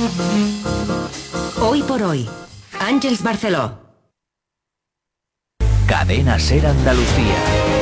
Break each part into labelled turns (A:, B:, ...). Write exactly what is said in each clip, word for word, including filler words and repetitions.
A: Hoy por hoy, Àngels Barceló.
B: Cadena Ser Andalucía.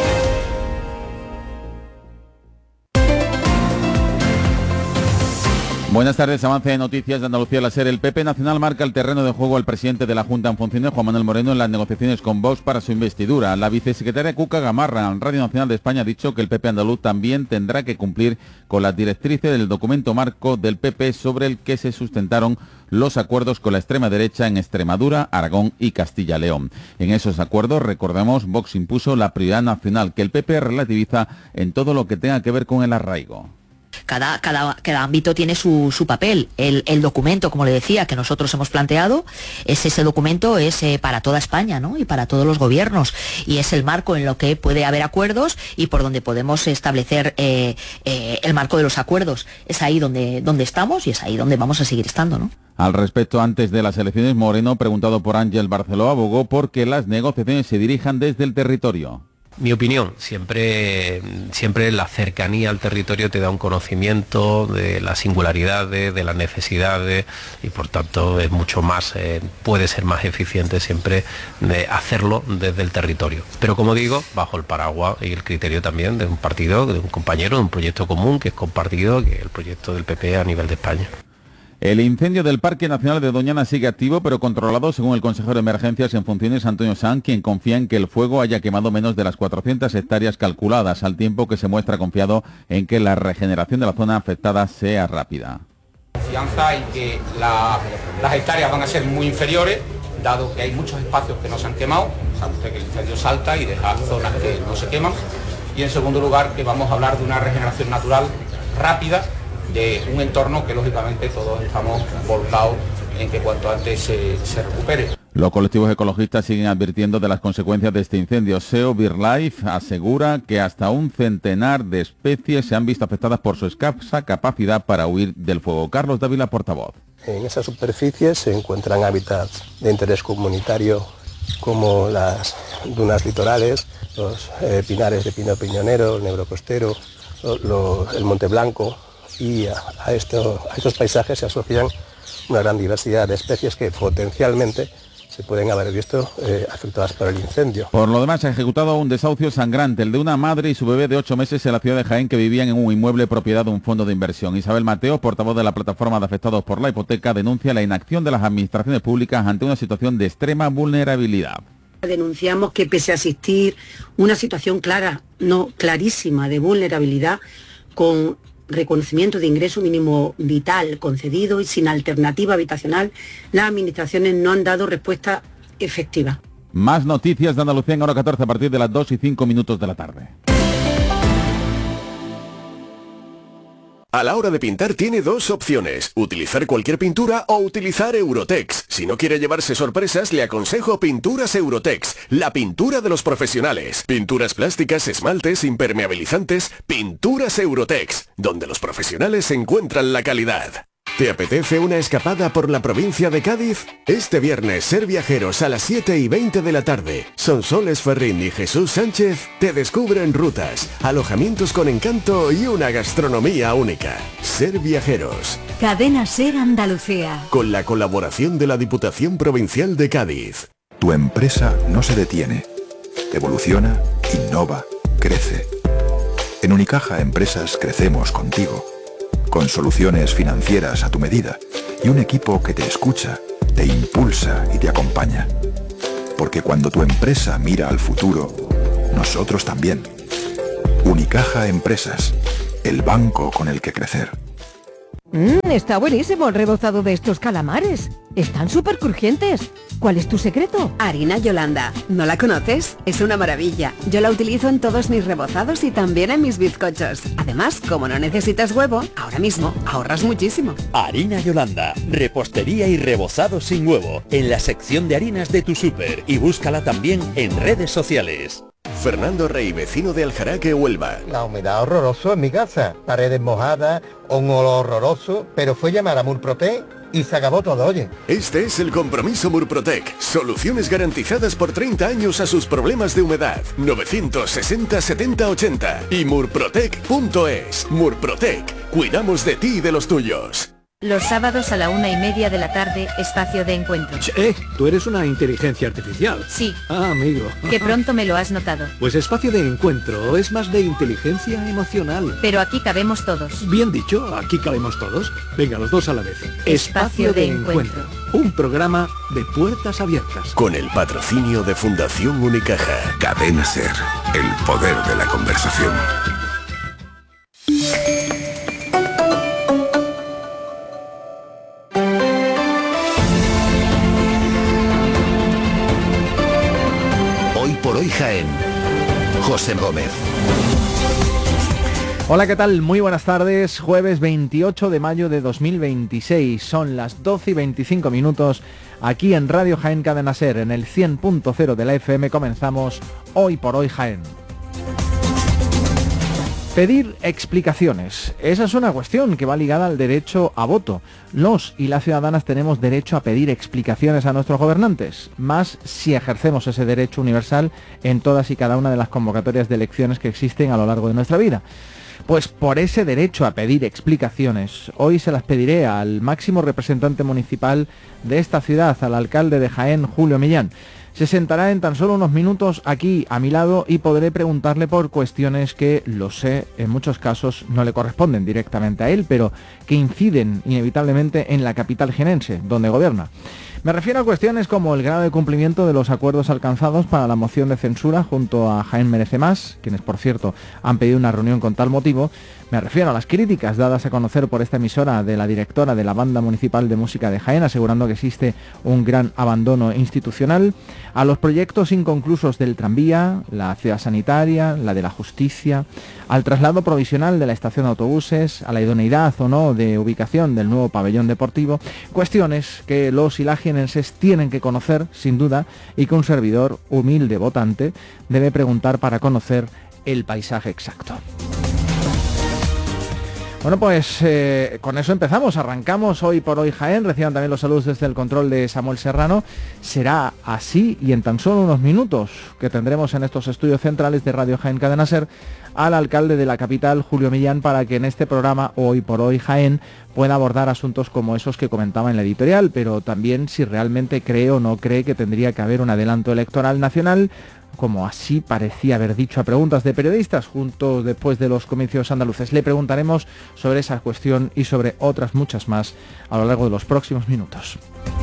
C: Buenas tardes, avance de noticias de Andalucía la SER. El P P Nacional marca el terreno de juego al presidente de la Junta en funciones, Juan Manuel Moreno, en las negociaciones con Vox para su investidura. La vicesecretaria Cuca Gamarra, en Radio Nacional de España, ha dicho que el P P andaluz también tendrá que cumplir con las directrices del documento marco del P P sobre el que se sustentaron los acuerdos con la extrema derecha en Extremadura, Aragón y Castilla-León. En esos acuerdos, recordemos, Vox impuso la prioridad nacional que el P P relativiza en todo lo que tenga que ver con el arraigo.
D: Cada, cada, cada ámbito tiene su, su papel. El, el documento, como le decía, que nosotros hemos planteado, es ese documento es eh, para toda España, ¿no? Y para todos los gobiernos. Y es el marco en lo que puede haber acuerdos y por donde podemos establecer eh, eh, el marco de los acuerdos. Es ahí donde, donde estamos y es ahí donde vamos a seguir estando, ¿no?
C: Al respecto, antes de las elecciones, Moreno, preguntado por Àngels Barceló, abogó por que las negociaciones se dirijan desde el territorio.
E: Mi opinión, siempre, siempre la cercanía al territorio te da un conocimiento de las singularidades, de las necesidades y por tanto es mucho más, eh, puede ser más eficiente siempre de hacerlo desde el territorio. Pero como digo, bajo el paraguas y el criterio también de un partido, de un compañero, de un proyecto común que es compartido, que es el proyecto del P P a nivel de España.
C: El incendio del Parque Nacional de Doñana sigue activo, pero controlado, según el consejero de Emergencias en funciones, Antonio Sanz, quien confía en que el fuego haya quemado menos de las cuatrocientas hectáreas calculadas, al tiempo que se muestra confiado en que la regeneración de la zona afectada sea rápida.
F: Confianza en que la, las hectáreas van a ser muy inferiores, dado que hay muchos espacios que no se han quemado. Sabe usted que el incendio salta y deja zonas que no se queman. Y en segundo lugar, que vamos a hablar de una regeneración natural rápida, de un entorno que lógicamente todos estamos volcados en que cuanto antes se, se recupere.
C: Los colectivos ecologistas siguen advirtiendo de las consecuencias de este incendio. SEO BirdLife asegura que hasta un centenar de especies se han visto afectadas por su escasa capacidad para huir del fuego. Carlos Dávila, portavoz.
G: En esas superficies se encuentran hábitats de interés comunitario como las dunas litorales, los eh, pinares de pino piñonero, el nebro costero, lo, lo, el Monte Blanco. Y a, a, esto, a estos paisajes se asocian una gran diversidad de especies que potencialmente se pueden haber visto eh, afectadas por el incendio.
C: Por lo demás, ha ejecutado un desahucio sangrante, el de una madre y su bebé de ocho meses en la ciudad de Jaén, que vivían en un inmueble propiedad de un fondo de inversión. Isabel Mateo, portavoz de la plataforma de afectados por la hipoteca, denuncia la inacción de las administraciones públicas ante una situación de extrema vulnerabilidad.
H: Denunciamos que pese a existir una situación clara, no clarísima, de vulnerabilidad, con reconocimiento de ingreso mínimo vital concedido y sin alternativa habitacional, las administraciones no han dado respuesta efectiva.
C: Más noticias de Andalucía en hora catorce a partir de las dos y cinco minutos de la tarde.
I: A la hora de pintar tiene dos opciones, utilizar cualquier pintura o utilizar Eurotex. Si no quiere llevarse sorpresas, le aconsejo Pinturas Eurotex, la pintura de los profesionales. Pinturas plásticas, esmaltes, impermeabilizantes, Pinturas Eurotex, donde los profesionales encuentran la calidad. ¿Te apetece una escapada por la provincia de Cádiz? Este viernes, Ser Viajeros a las siete y veinte de la tarde. Sonsoles Ferrín y Jesús Sánchez te descubren rutas, alojamientos con encanto y una gastronomía única. Ser Viajeros.
J: Cadena Ser Andalucía.
I: Con la colaboración de la Diputación Provincial de Cádiz.
K: Tu empresa no se detiene. Evoluciona, innova, crece. En Unicaja Empresas crecemos contigo. Con soluciones financieras a tu medida y un equipo que te escucha, te impulsa y te acompaña. Porque cuando tu empresa mira al futuro, nosotros también. Unicaja Empresas, el banco con el que crecer.
L: Mmm, está buenísimo el rebozado de estos calamares. Están súper crujientes. ¿Cuál es tu secreto?
M: Harina Yolanda. ¿No la conoces? Es una maravilla. Yo la utilizo en todos mis rebozados y también en mis bizcochos. Además, como no necesitas huevo, ahora mismo ahorras muchísimo.
N: Harina Yolanda. Repostería y rebozado sin huevo. En la sección de harinas de tu súper. Y búscala también en redes sociales.
I: Fernando Rey, vecino de Aljaraque, Huelva.
O: La humedad horroroso en mi casa, paredes mojadas, un olor horroroso, pero fue llamar a Murprotec y se acabó todo, oye.
I: Este es el compromiso Murprotec. Soluciones garantizadas por treinta años a sus problemas de humedad. novecientos sesenta setenta ochenta y murprotec punto es. Murprotec. Cuidamos de ti y de los tuyos.
P: Los sábados a la una y media de la tarde, espacio de encuentro.
Q: Eh, tú eres una inteligencia artificial.
P: Sí.
Q: Ah, amigo.
P: Que pronto me lo has notado.
Q: Pues espacio de encuentro es más de inteligencia emocional.
P: Pero aquí cabemos todos.
Q: Bien dicho, aquí cabemos todos. Venga, los dos a la vez. Espacio, espacio de, de encuentro. encuentro. Un programa de puertas abiertas.
I: Con el patrocinio de Fundación Unicaja.
K: Cadena Ser, el poder de la conversación.
N: Por hoy Jaén, José Gómez.
R: Hola, ¿qué tal? Muy buenas tardes. Jueves veintiocho de mayo de dos mil veintiséis. Son las doce y veinticinco minutos. Aquí en Radio Jaén Cadena Ser, en el cien punto cero de la F M, comenzamos Hoy por Hoy Jaén. Pedir explicaciones. Esa es una cuestión que va ligada al derecho a voto. Los y las ciudadanas tenemos derecho a pedir explicaciones a nuestros gobernantes, más si ejercemos ese derecho universal en todas y cada una de las convocatorias de elecciones que existen a lo largo de nuestra vida. Pues por ese derecho a pedir explicaciones, hoy se las pediré al máximo representante municipal de esta ciudad, al alcalde de Jaén, Julio Millán. Se sentará en tan solo unos minutos aquí a mi lado y podré preguntarle por cuestiones que, lo sé, en muchos casos no le corresponden directamente a él, pero que inciden inevitablemente en la capital jienense, donde gobierna. Me refiero a cuestiones como el grado de cumplimiento de los acuerdos alcanzados para la moción de censura junto a Jaén Merece Más, quienes por cierto han pedido una reunión con tal motivo. Me refiero a las críticas dadas a conocer por esta emisora de la directora de la Banda Municipal de Música de Jaén, asegurando que existe un gran abandono institucional, a los proyectos inconclusos del tranvía, la ciudad sanitaria, la de la justicia, al traslado provisional de la estación de autobuses, a la idoneidad o no de ubicación del nuevo pabellón deportivo, cuestiones que los y las jienenses tienen que conocer, sin duda, y que un servidor humilde votante debe preguntar para conocer el paisaje exacto. Bueno, pues eh, con eso empezamos, arrancamos Hoy por Hoy Jaén. Reciban también los saludos desde el control de Samuel Serrano. Será así y en tan solo unos minutos que tendremos en estos estudios centrales de Radio Jaén Cadena Ser al alcalde de la capital, Julio Millán, para que en este programa Hoy por Hoy Jaén pueda abordar asuntos como esos que comentaba en la editorial, pero también si realmente cree o no cree que tendría que haber un adelanto electoral nacional, como así parecía haber dicho a preguntas de periodistas junto después de los comicios andaluces. Le preguntaremos sobre esa cuestión y sobre otras muchas más a lo largo de los próximos minutos.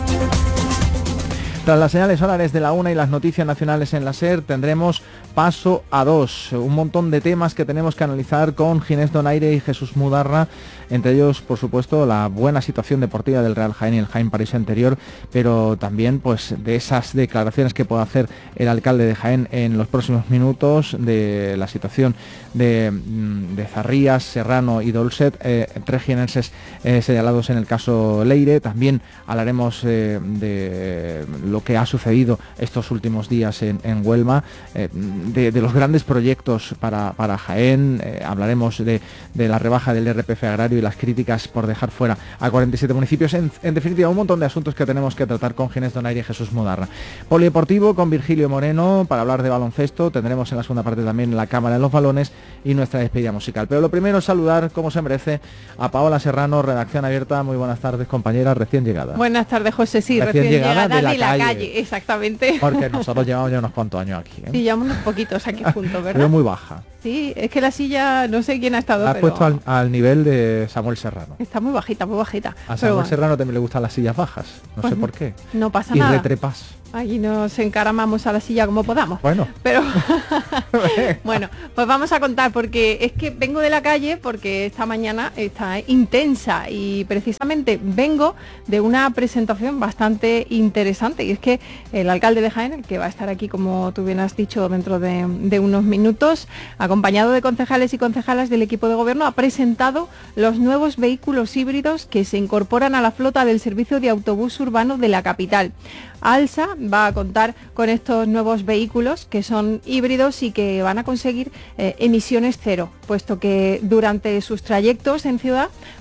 R: Tras las señales horarias de la una y las noticias nacionales en la SER, tendremos Paso a dos, un montón de temas que tenemos que analizar con Ginés Donaire y Jesús Mudarra, entre ellos, por supuesto, la buena situación deportiva del Real Jaén y el Jaén París Interior, pero también pues de esas declaraciones que pueda hacer el alcalde de Jaén en los próximos minutos, de la situación de, de Zarrías, Serrano y Dolcet, eh, tres jienenses eh, señalados en el caso Leire. También hablaremos eh, de lo que ha sucedido estos últimos días en, en Huelma, eh, de, de los grandes proyectos para, para Jaén. Eh, hablaremos de, de la rebaja del R P F agrario y las críticas por dejar fuera a cuarenta y siete municipios. En, en definitiva, un montón de asuntos que tenemos que tratar con Ginés Donaire y Jesús Mudarra. Polideportivo con Virgilio Moreno para hablar de baloncesto. Tendremos en la segunda parte también la cámara de los balones y nuestra despedida musical. Pero lo primero es saludar, como se merece, a Paola Serrano, redacción abierta. Muy buenas tardes, compañera, recién llegada.
S: Buenas tardes, José. Sí,
R: recién, recién llegada, llegada de la, de la calle.
S: calle. Exactamente.
R: Porque nosotros llevamos ya unos cuantos años aquí, ¿eh?
S: Sí, llevamos unos poquitos aquí juntos, ¿verdad?
R: Pero muy baja.
S: Sí, es que la silla, no sé quién ha estado,
R: la has
S: pero...
R: puesto al, al nivel de Samuel Serrano.
S: Está muy bajita, muy bajita.
R: A Samuel bueno. Serrano también le gustan las sillas bajas, no pues sé por qué.
S: No pasa
R: y
S: nada.
R: Y retrepas.
S: Aquí nos encaramamos a la silla como podamos.
R: Bueno.
S: Pero bueno, pues vamos a contar, porque es que vengo de la calle porque esta mañana está intensa y precisamente vengo de una presentación bastante interesante, y es que el alcalde de Jaén, el que va a estar aquí, como tú bien has dicho, dentro de, de unos minutos, acompañado de concejales y concejalas del equipo de gobierno, ha presentado los nuevos vehículos híbridos que se incorporan a la flota del servicio de autobús urbano de la capital. ALSA va a contar con estos nuevos vehículos que son híbridos y que van a conseguir eh, emisiones cero, puesto que durante sus trayectos en ciudad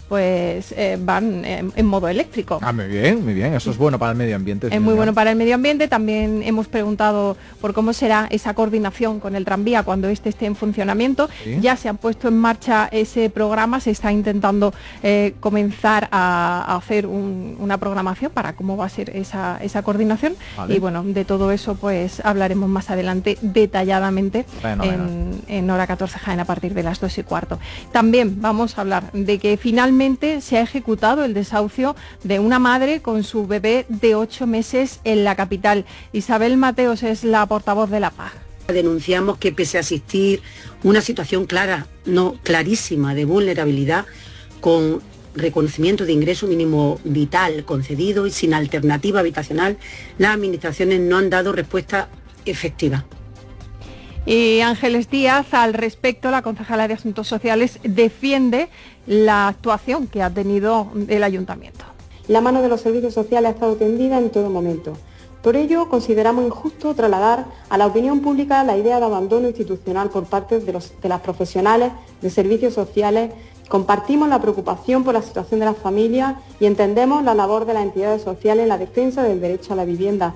S: pues eh, van en, en modo eléctrico.
R: Ah, muy bien, muy bien, eso es bueno para el medio ambiente.
S: Es muy bueno para el medio ambiente. También hemos preguntado por cómo será esa coordinación con el tranvía cuando este esté en funcionamiento. ¿Sí? Ya se han puesto en marcha ese programa, se está intentando eh, comenzar a, a hacer un, una programación para cómo va a ser esa, esa coordinación. Vale. Y bueno, de todo eso pues hablaremos más adelante detalladamente en, en Hora catorce Jaén a partir de las dos y cuarto. También vamos a hablar de que finalmente se ha ejecutado el desahucio de una madre con su bebé de ocho meses en la capital. Isabel Mateos es la portavoz de la P A G.
H: Denunciamos que pese a existir una situación clara, no clarísima, de vulnerabilidad, con reconocimiento de ingreso mínimo vital concedido y sin alternativa habitacional, las administraciones no han dado respuesta efectiva.
S: Y Ángeles Díaz, al respecto, la concejala de Asuntos Sociales, defiende la actuación que ha tenido el ayuntamiento.
T: La mano de los servicios sociales ha estado tendida en todo momento. Por ello, consideramos injusto trasladar a la opinión pública la idea de abandono institucional por parte de, los, de las profesionales de servicios sociales. Compartimos la preocupación por la situación de las familias y entendemos la labor de las entidades sociales en la defensa del derecho a la vivienda.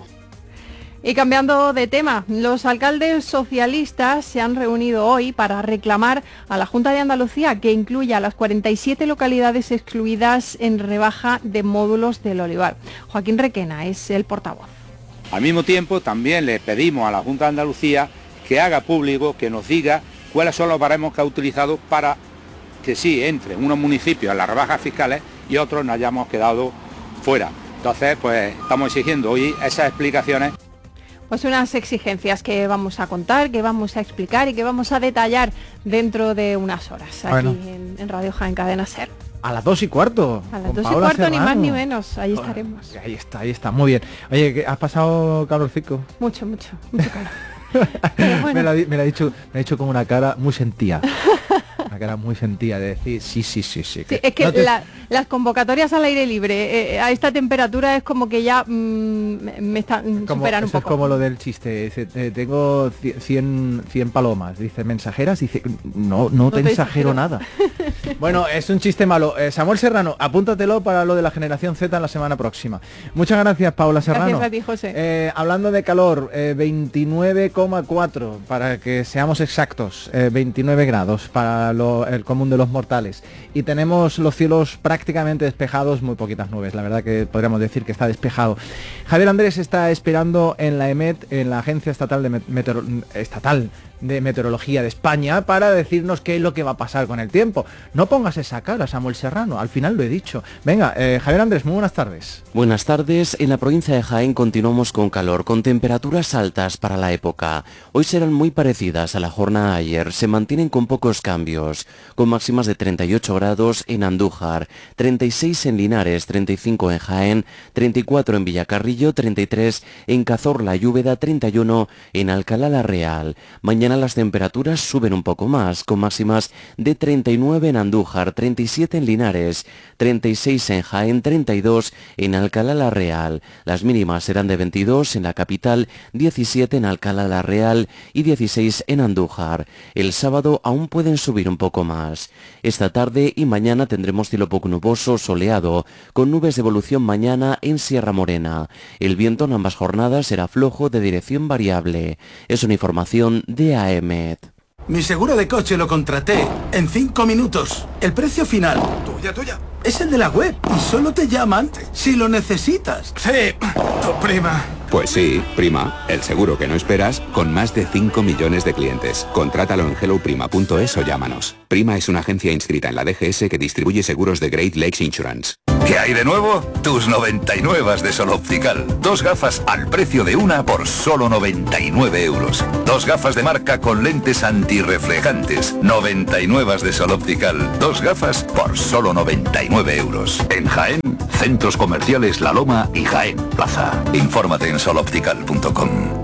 S: Y cambiando de tema, los alcaldes socialistas se han reunido hoy para reclamar a la Junta de Andalucía que incluya a las cuarenta y siete localidades excluidas en rebaja de módulos del olivar. Joaquín Requena es el portavoz.
U: Al mismo tiempo, también le pedimos a la Junta de Andalucía que haga público, que nos diga cuáles son los baremos que ha utilizado para que sí entren unos municipios en las rebajas fiscales y otros nos hayamos quedado fuera. Entonces, pues estamos exigiendo hoy esas explicaciones.
S: Pues unas exigencias que vamos a contar, que vamos a explicar y que vamos a detallar dentro de unas horas aquí bueno. en, en Radio Jaén Cadena SER.
R: A las dos y cuarto.
S: A las dos y cuarto, ni más ni menos, ahí estaremos.
R: Ahí está, ahí está, muy bien. Oye, ¿has pasado calorcico?
S: Mucho, mucho, mucho calor.
R: Bueno. me, la, me la ha dicho, me ha dicho con una cara muy sentida. Una cara muy sentida de decir sí, sí, sí, sí.
S: sí es que no te... la, las convocatorias al aire libre eh, a esta temperatura es como que ya mmm, me están
R: como,
S: superan un
R: poco.
S: Es
R: como lo del chiste, dice, eh, tengo cien, cien palomas, dice mensajeras, dice no, no, no te, te exagero nada. Bueno, es un chiste malo. Eh, Samuel Serrano, apúntatelo para lo de la generación Z en la semana próxima. Muchas gracias, Paula Serrano.
S: Gracias a ti, José.
R: Eh, hablando de calor, eh, veintinueve coma cuatro para que seamos exactos, eh, veintinueve grados para lo, el común de los mortales. Y tenemos los cielos prácticamente despejados, muy poquitas nubes, la verdad que podríamos decir que está despejado. Javier Andrés está esperando en la EMET, en la Agencia Estatal de, Meteor Estatal de Meteorología de España, para decirnos qué es lo que va a pasar con el tiempo. No pongas esa cara, Samuel Serrano, al final lo he dicho. Venga, eh, Javier Andrés, muy buenas tardes.
V: Buenas tardes. En la provincia de Jaén continuamos con calor, con temperaturas altas para la época. Hoy serán muy parecidas a la jornada de ayer, se mantienen con pocos cambios, con máximas de treinta y ocho grados en Andújar, treinta y seis en Linares, treinta y cinco en Jaén, treinta y cuatro en Villacarrillo, treinta y tres en Cazorla y Úbeda, treinta y uno en Alcalá la Real. Mañana las temperaturas suben un poco más, con máximas de treinta y nueve en Andújar, treinta y siete en Linares, treinta y seis en Jaén, treinta y dos en Alcalá la Real. Las mínimas serán de veintidós en la capital, diecisiete en Alcalá la Real y dieciséis en Andújar. El sábado aún pueden subir un poco más. Esta tarde y mañana tendremos cielo poco nuboso, soleado, con nubes de evolución mañana en Sierra Morena. El viento en ambas jornadas será flojo de dirección variable. Es una información de A E M E T.
W: Mi seguro de coche lo contraté en cinco minutos. El precio final, tuya, tuya, es el de la web y solo te llaman si lo necesitas. Sí, tu prima.
X: Pues sí, Prima, el seguro que no esperas con más de cinco millones de clientes. Contrátalo en hello prima punto es o llámanos. Prima es una agencia inscrita en la D G S que distribuye seguros de Great Lakes Insurance.
Y: ¿Qué hay de nuevo? Tus noventa y nueve de Sol Optical. Dos gafas al precio de una por solo noventa y nueve euros. Dos gafas de marca con lentes antirreflejantes. noventa y nueve de Sol Optical. Dos gafas por solo noventa y nueve euros. En Jaén, centros comerciales La Loma y Jaén Plaza. Infórmate en sol optical punto com.